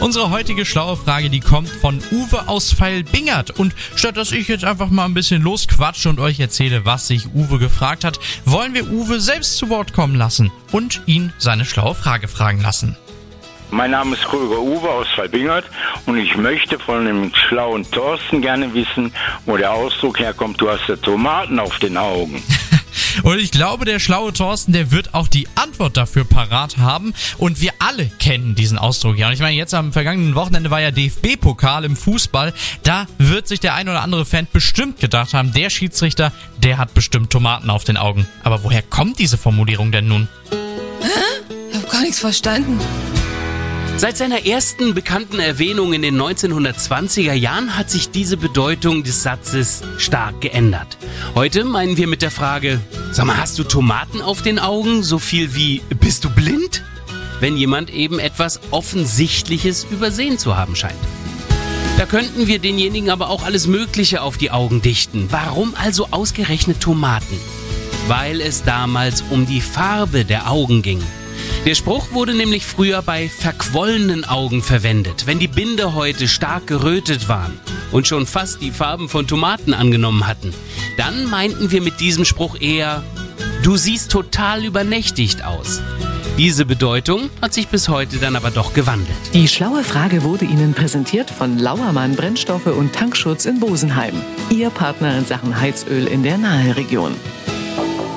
Unsere heutige schlaue Frage, die kommt von Uwe aus Veilbingert. Und statt dass ich jetzt einfach mal ein bisschen losquatsche und euch erzähle, was sich Uwe gefragt hat, wollen wir Uwe selbst zu Wort kommen lassen und ihn seine schlaue Frage fragen lassen. Mein Name ist Kröger Uwe aus Veilbingert und ich möchte von dem schlauen Thorsten gerne wissen, wo der Ausdruck herkommt, du hast ja Tomaten auf den Augen. Und ich glaube, der schlaue Thorsten, der wird auch die Antwort dafür parat haben. Und wir alle kennen diesen Ausdruck ja. Und ich meine, jetzt am vergangenen Wochenende war ja DFB-Pokal im Fußball. Da wird sich der ein oder andere Fan bestimmt gedacht haben, der Schiedsrichter, der hat bestimmt Tomaten auf den Augen. Aber woher kommt diese Formulierung denn nun? Hä? Ich hab gar nichts verstanden. Seit seiner ersten bekannten Erwähnung in den 1920er Jahren hat sich diese Bedeutung des Satzes stark geändert. Heute meinen wir mit der Frage, sag mal, hast du Tomaten auf den Augen? So viel wie, bist du blind? Wenn jemand eben etwas Offensichtliches übersehen zu haben scheint. Da könnten wir denjenigen aber auch alles Mögliche auf die Augen dichten. Warum also ausgerechnet Tomaten? Weil es damals um die Farbe der Augen ging. Der Spruch wurde nämlich früher bei verquollenen Augen verwendet, wenn die Bindehäute stark gerötet waren und schon fast die Farben von Tomaten angenommen hatten. Dann meinten wir mit diesem Spruch eher, du siehst total übernächtigt aus. Diese Bedeutung hat sich bis heute dann aber doch gewandelt. Die schlaue Frage wurde Ihnen präsentiert von Lauermann Brennstoffe und Tankschutz in Bosenheim. Ihr Partner in Sachen Heizöl in der Naheregion.